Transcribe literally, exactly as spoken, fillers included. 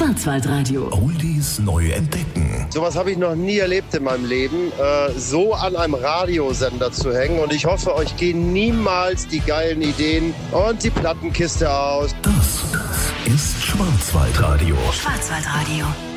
Schwarzwaldradio. Oldies neu entdecken. Sowas habe ich noch nie erlebt in meinem Leben, äh, so an einem Radiosender zu hängen. Und ich hoffe, euch gehen niemals die geilen Ideen und die Plattenkiste aus. Das ist Schwarzwaldradio. Schwarzwaldradio.